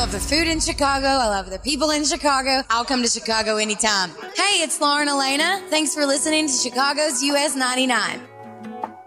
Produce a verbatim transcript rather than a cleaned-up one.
love the food in Chicago. I love the people in Chicago. I'll come to Chicago anytime. Hey, it's Lauren Elena. Thanks for listening to Chicago's U S ninety-nine.